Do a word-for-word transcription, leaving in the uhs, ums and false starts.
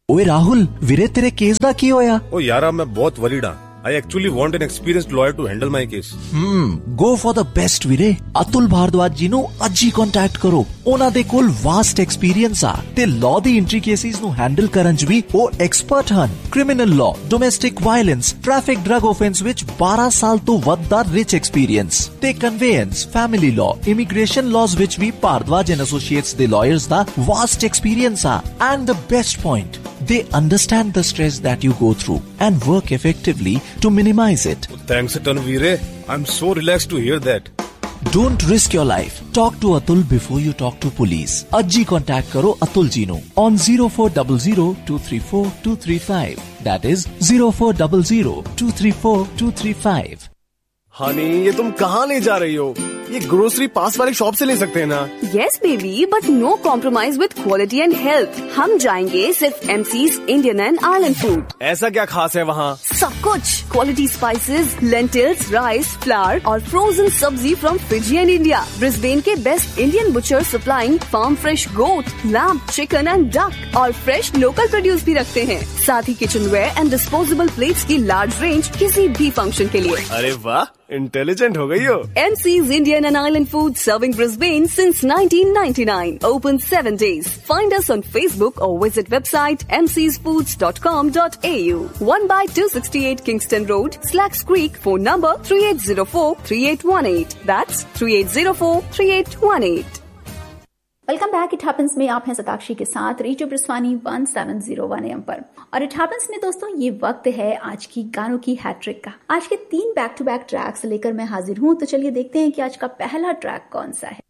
ओए राहुल, वीरे तेरे केस दा की होया? ओ यारा मैं बहुत वरीड हां। I actually want an experienced lawyer to handle my case. Hmm, go for the best ਵੀਰੇ। ਅਤੁਲ ਭਾਰਦਵਾਜ ਜੀ ਨੂੰ ਅੱਜ ਹੀ ਕੰਟੈਕਟ ਕਰੋ। ਉਹਨਾਂ ਦੇ ਕੋਲ ਵਾਸਟ ਐਕਸਪੀਰੀਅੰਸ ਆ ਤੇ ਲਾਅ ਦੀ ਇੰਟ੍ਰਿਕੇਸੀਜ਼ ਨੂੰ ਹੈਂਡਲ ਕਰਨ 'ਚ ਵੀ ਉਹ ਐਕਸਪਰਟ ਹਨ। Criminal law, domestic violence, traffic drug offence ਵਿੱਚ ਬਾਰਾਂ ਸਾਲ ਤੋਂ ਵੱਧ ਦਾ ਰਿਚ ਐਕਸਪੀਰੀਅੰਸ ਤੇ ਕਨਵੇਅੰਸ, ਫੈਮਿਲੀ ਲਾਅ, ਇਮੀਗ੍ਰੇਸ਼ਨ ਲਾਅਜ਼ ਵਿੱਚ ਵੀ ਭਾਰਦਵਾਜ ਐਂਡ ਐਸੋਸੀਏਟਸ ਦੇ ਲਾਇਰਸ ਦਾ ਵਾਸਟ ਐਕਸਪੀਰੀਅੰਸ ਆ। And the best point, they understand the stress that you go through and work effectively to minimize it. Thanks a ton, Veere. I'm so relaxed to hear that. Don't risk your life. Talk to Atul before you talk to police. Ajji contact karo Atul ji nu on zero four zero zero two three four two three five. That is zero four zero zero two three four two three five. Honey, ये तुम कहाँ ले जा रही हो? ये grocery पास वाले shop से ले सकते हैं ना? Yes baby, but no compromise with quality and health. हम जाएंगे सिर्फ M C's Indian and Island Food. ऐसा क्या खास है वहाँ? सब कुछ, quality spices, lentils, rice, flour और frozen सब्जी from Fiji and India. Brisbane के best Indian butcher supplying farm fresh goat, lamb, chicken and duck और fresh local produce भी रखते हैं। साथ ही kitchenware and disposable plates की large range किसी भी function के लिए। अरे वाह, इंटेलिजेंट हो गई हो। M C's Indian and Island Food serving Brisbane since nineteen ninety-nine. Open seven days. Find us on Facebook or visit website m c s foods dot com dot a u. one by two sixty-eight Kingston Road, Slacks Creek. Phone number three eight zero four three eight one eight. That's three eight zero four three eight one eight. Welcome back. It happens में आप हैं सताक्षी के साथ radio ब्रिस्वानी one seven zero one M पर। और it happens में दोस्तों ये वक्त है आज की गानों की हैट्रिक का। आज के तीन बैक टू बैक ट्रैक्स लेकर मैं हाजिर हूं, तो चलिए देखते हैं कि आज का पहला ट्रैक कौन सा है।